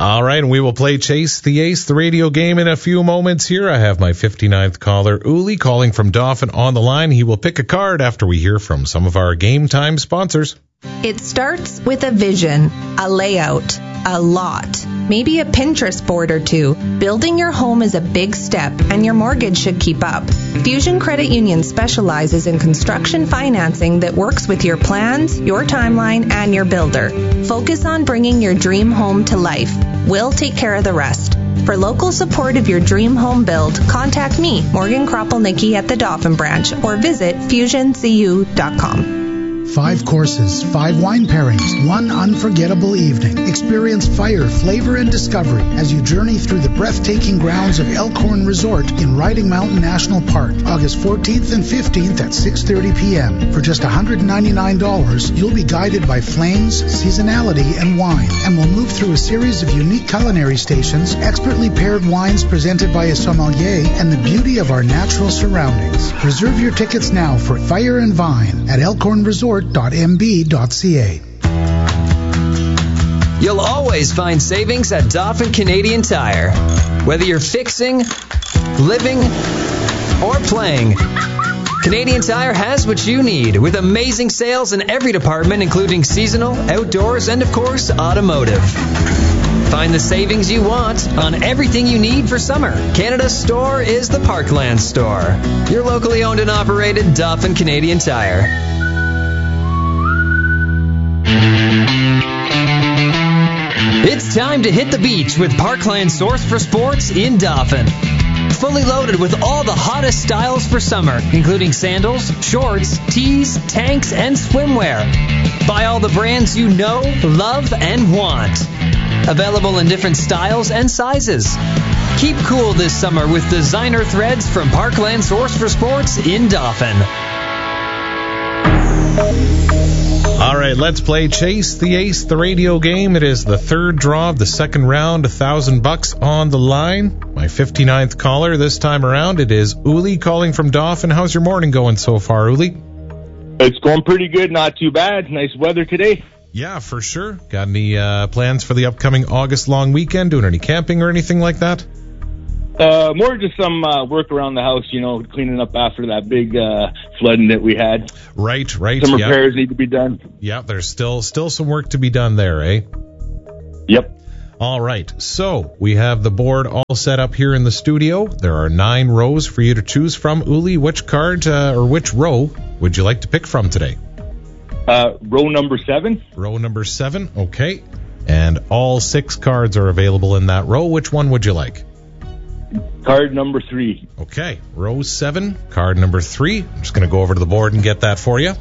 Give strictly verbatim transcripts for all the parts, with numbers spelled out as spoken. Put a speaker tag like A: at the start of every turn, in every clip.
A: All right, and we will play Chase the Ace, the radio game, in a few moments here. I have my fifty-ninth caller, Uli, calling from Dauphin on the line. He will pick a card after we hear from some of our Game Time sponsors.
B: It starts with a vision, a layout, a lot, maybe a Pinterest board or two. Building your home is a big step, and your mortgage should keep up. Fusion Credit Union specializes in construction financing that works with your plans, your timeline, and your builder. Focus on bringing your dream home to life. We'll take care of the rest. For local support of your dream home build, contact me, Morgan Kropelnicki, at the Dauphin branch, or visit fusion c u dot com.
C: Five courses, five wine pairings, one unforgettable evening. Experience fire, flavor, and discovery as you journey through the breathtaking grounds of Elkhorn Resort in Riding Mountain National Park, August fourteenth and fifteenth at six thirty p.m. For just one hundred ninety-nine dollars, you'll be guided by flames, seasonality, and wine, and will move through a series of unique culinary stations, expertly paired wines presented by a sommelier, and the beauty of our natural surroundings. Reserve your tickets now for Fire and Vine at Elkhorn Resort. M B dot C A.
D: You'll always find savings at Dauphin Canadian Tire. Whether you're fixing, living, or playing, Canadian Tire has what you need, with amazing sales in every department, including seasonal, outdoors, and of course, automotive. Find the savings you want on everything you need for summer. Canada's store is the Parkland store. Your locally owned and operated Dauphin Canadian Tire. It's time to hit the beach with Parkland Source for Sports in Dauphin. Fully loaded with all the hottest styles for summer, including sandals, shorts, tees, tanks, and swimwear. Buy all the brands you know, love, and want. Available in different styles and sizes. Keep cool this summer with designer threads from Parkland Source for Sports in Dauphin.
A: All right, let's play Chase the Ace, the radio game. It is the third draw of the second round, a thousand bucks on the line. My fifty-ninth caller this time around, it is Uli calling from Dauphin. How's your morning going so far, Uli?
E: It's going pretty good, not too bad. Nice weather today.
A: Yeah, for sure. Got any uh, plans for the upcoming August long weekend? Doing any camping or anything like that?
E: Uh, more just some uh, work around the house, you know, cleaning up after that big uh, flooding that we had.
A: Right, right.
E: Some
A: yeah.
E: repairs need to be done.
A: Yeah, there's still still some work to be done there, eh?
E: Yep.
A: All right, so we have the board all set up here in the studio. There are nine rows for you to choose from. Uli, which card uh, or which row would you like to pick from today?
E: Uh, row number seven.
A: Row number seven, okay. And all six cards are available in that row. Which one would you like?
E: Card number three.
A: Okay, row seven, card number three. I'm just going to go over to the board and get that for you.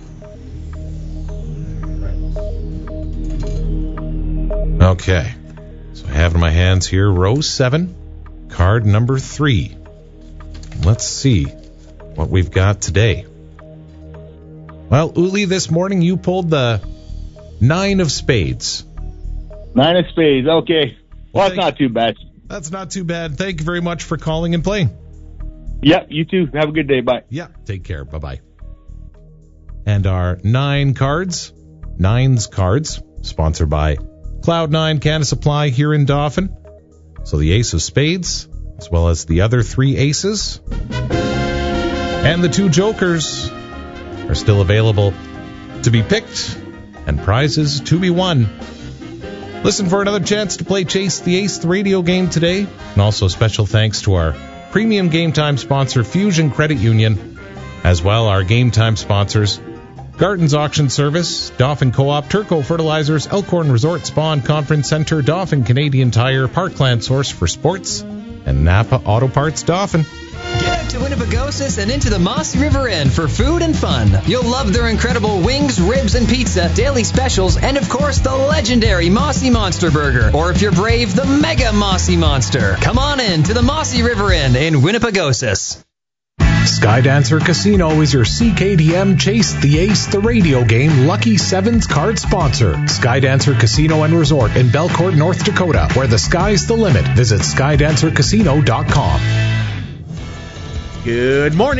A: Okay, so I have in my hands here row seven, card number three. Let's see what we've got today. Well, Uli, this morning you pulled the nine of spades.
E: Nine of spades, okay. Well, that's not too bad.
A: That's not too bad. Thank you very much for calling and playing.
E: Yeah, you too. Have a good day. Bye.
A: Yeah, take care. Bye-bye. And our nine cards, nines cards, sponsored by Cloud nine Canada Supply here in Dauphin. So the ace of spades, as well as the other three aces. And the two jokers are still available to be picked and prizes to be won. Listen for another chance to play Chase the Ace, the radio game today. And also special thanks to our premium Game Time sponsor, Fusion Credit Union. As well, our Game Time sponsors, Gardens Auction Service, Dauphin Co-op, Turco Fertilizers, Elkhorn Resort Spa and Conference Center, Dauphin Canadian Tire, Parkland Source for Sports, and Napa Auto Parts Dauphin.
D: Get out to Winnipegosis and into the Mossy River Inn for food and fun. You'll love their incredible wings, ribs, and pizza, daily specials, and of course the legendary Mossy Monster Burger. Or if you're brave, the Mega Mossy Monster. Come on in to the Mossy River Inn in Winnipegosis.
F: Skydancer Casino is your C K D M Chase the Ace, the radio game Lucky Sevens card sponsor. Skydancer Casino and Resort in Belcourt, North Dakota, where the sky's the limit. Visit skydancer casino dot com.
G: Good morning.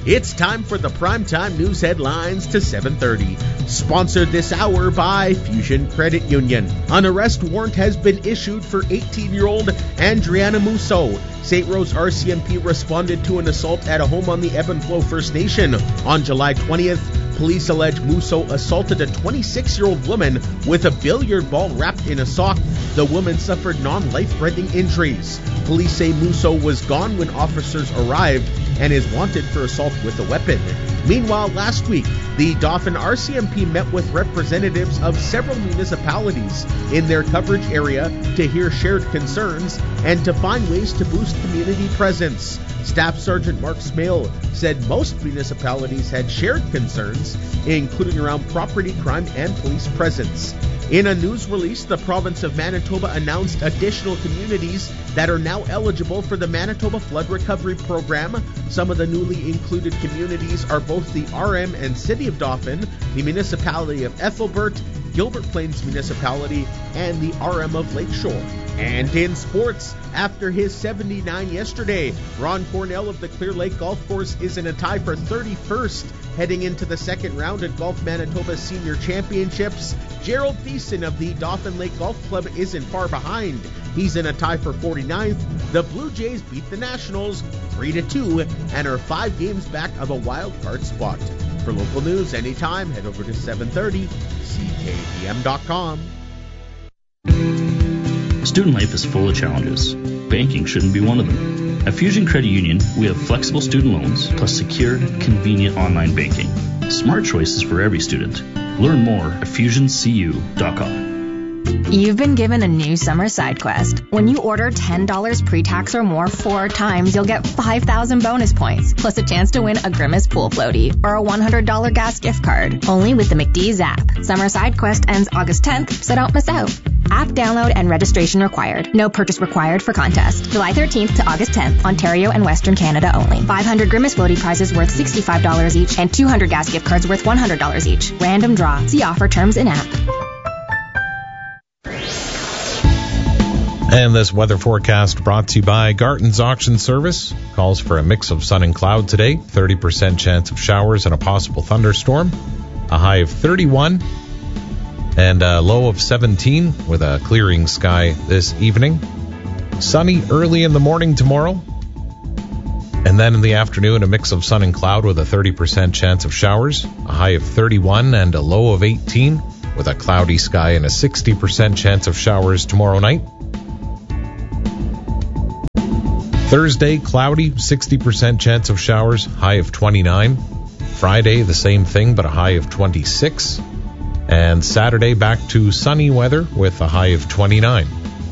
G: It's time for the Primetime News Headlines to seven thirty. Sponsored this hour by Fusion Credit Union. An arrest warrant has been issued for eighteen-year-old Andriana Musso. Saint Rose R C M P responded to an assault at a home on the Ebb and Flow First Nation. On July twentieth, police allege Musso assaulted a twenty-six-year-old woman with a billiard ball wrapped in a sock. The woman suffered non-life-threatening injuries. Police say Musso was gone when officers arrived and is wanted for assault with a weapon. Meanwhile, last week, the Dauphin R C M P met with representatives of several municipalities in their coverage area to hear shared concerns and to find ways to boost community presence. Staff Sergeant Mark Smale said most municipalities had shared concerns, including around property crime and police presence. In a news release, the province of Manitoba announced additional communities that are now eligible for the Manitoba Flood Recovery Program. Some of the newly included communities are both the R M and City of Dauphin, the Municipality of Ethelbert, Gilbert Plains Municipality, and the R M of Lakeshore. And in sports, after his seventy-nine yesterday, Ron Cornell of the Clear Lake Golf Course is in a tie for thirty-first heading into the second round at Golf Manitoba Senior Championships. Gerald Thiessen of the Dauphin Lake Golf Club isn't far behind. He's in a tie for forty-ninth. The Blue Jays beat the Nationals three to two and are five games back of a wild card spot. For local news anytime, head over to seven thirty C K D M dot com.
H: Student life is full of challenges. Banking shouldn't be one of them. At Fusion Credit Union, we have flexible student loans plus secured, convenient online banking. Smart choices for every student. Learn more at fusion c u dot com.
I: You've been given a new summer side quest. When you order ten dollars pre-tax or more four times, you'll get five thousand bonus points, plus a chance to win a Grimace pool floaty or a one hundred dollars gas gift card. Only with the McDee's app. Summer side quest ends August tenth, so don't miss out. App download and registration required. No purchase required for contest. July thirteenth to August tenth, Ontario and Western Canada only. five hundred Grimace floaty prizes worth sixty-five dollars each and two hundred gas gift cards worth one hundred dollars each. Random draw. See offer terms in app.
A: And this weather forecast brought to you by Garton's Auction Service. Calls for a mix of sun and cloud today. thirty percent chance of showers and a possible thunderstorm. A high of thirty-one and a low of seventeen with a clearing sky this evening. Sunny early in the morning tomorrow. And then in the afternoon, a mix of sun and cloud with a thirty percent chance of showers. A high of thirty-one and a low of eighteen with a cloudy sky and a sixty percent chance of showers tomorrow night. Thursday, cloudy, sixty percent chance of showers, high of twenty-nine. Friday, the same thing, but a high of twenty-six. And Saturday, back to sunny weather with a high of twenty-nine.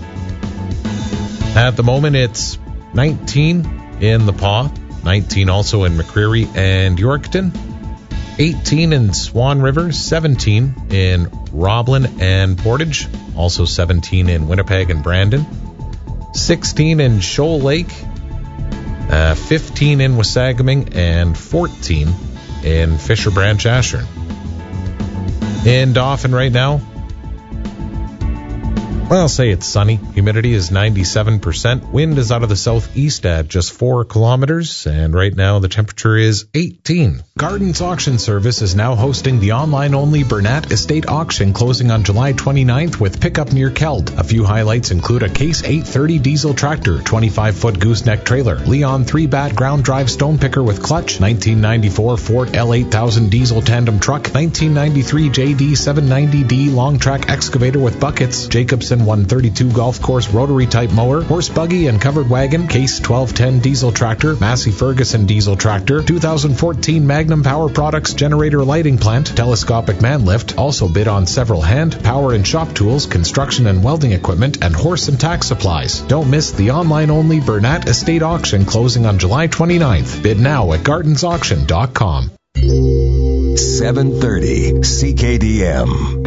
A: At the moment, it's nineteen in the Paw, nineteen also in McCreary and Yorkton, eighteen in Swan River, seventeen in Roblin and Portage, also seventeen in Winnipeg and Brandon, sixteen in Shoal Lake, uh, fifteen in Wasagaming, and fourteen in Fisher Branch Ashern. In Dauphin right now, well, I'll say it's sunny. Humidity is ninety-seven percent. Wind is out of the southeast at just four kilometers. And right now the temperature is eighteen.
F: Garden's Auction Service is now hosting the online-only Burnett Estate Auction closing on July twenty-ninth with pickup near Keld. A few highlights include a Case eight thirty diesel tractor, twenty-five foot gooseneck trailer, Leon three bat ground drive stone picker with clutch, nineteen ninety-four Ford L eight thousand diesel tandem truck, nineteen ninety-three J D seven ninety D long track excavator with buckets, Jacobson one thirty-two golf course rotary type mower, horse buggy and covered wagon, Case twelve ten diesel tractor, Massey Ferguson diesel tractor, two thousand fourteen Magnum Power Products generator lighting plant, telescopic man lift. Also bid on several hand, power and shop tools, construction and welding equipment, and horse and tack supplies. Don't miss the online only Burnett Estate Auction closing on July twenty-ninth. Bid now at gardens auction dot com.
J: seven thirty C K D M.